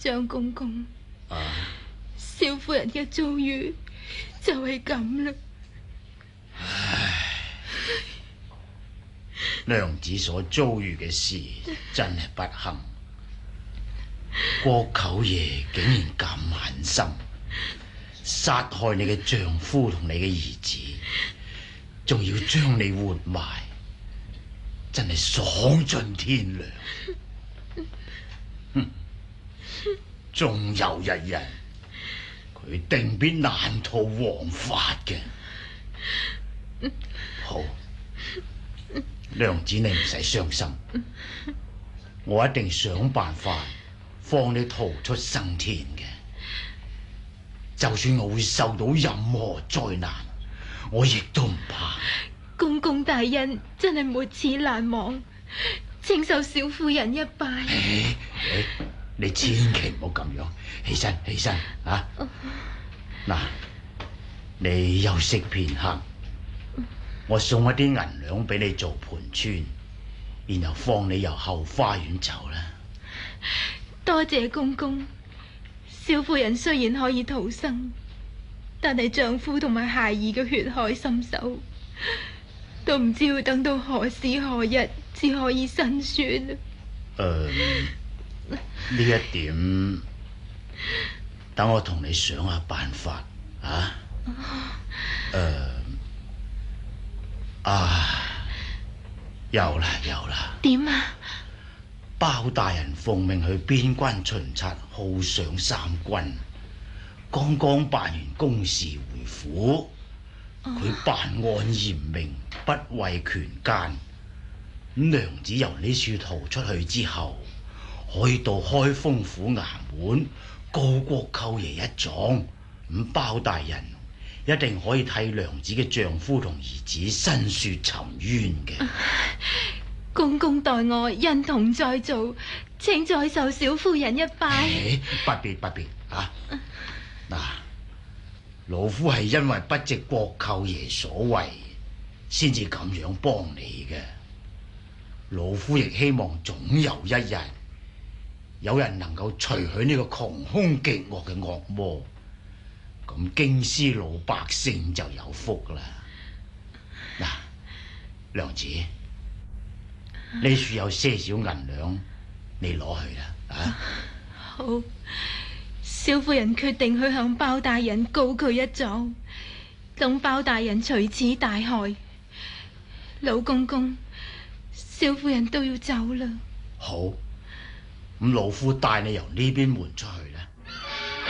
張公公，蕭夫人嘅遭遇就係咁啦。 娘子所遭遇嘅事真係不幸，郭舅爺竟然咁狠心，殺害你嘅丈夫同你嘅兒子，仲要將你活埋，真係喪盡天良。仲有一日，佢定必難逃王法嘅。好，娘子你唔使傷心，我一定想辦法放你逃出生天嘅。就算我會受到任何災難，我亦都唔怕。 公公大恩真係沒齒難忘，請受小夫人一拜。 你千祈唔好咁樣，起身啊！嗱，你休息片刻，我送一啲銀兩俾你做盤川，然後放你由後花園走啦。 多謝公公。小夫人雖然可以逃生，但係丈夫同埋孩兒嘅血海深仇，都唔知要等到何時何日至可以伸算。 呢一點，等我同你想下辦法啊！有啦！ 點啊？ 包大人奉命去邊關巡察，犒賞三軍，剛剛辦完公事回府。佢辦案嚴明，不畏權奸。娘子由呢處逃出去之後，可以到開封府衙門告郭舅爺一狀，咁包大人一定可以替娘子嘅丈夫同兒子申訴沉冤嘅。 公公待我恩同再造，請再受小夫人一拜。 不必啊！嗱，老夫係因為不值郭舅爺所為，先至咁樣幫你嘅。老夫亦希望總有一日，有人能夠除去呢個窮兇極惡嘅惡魔，咁京師老百姓就有福啦。嗱，娘子，呢處有些少銀兩，你攞去啦。啊， 好，小夫人決定去向包大人告佢一狀，等包大人除此大害。老公公，小夫人都要走啦。 好，咁老夫帶你由呢邊門出去，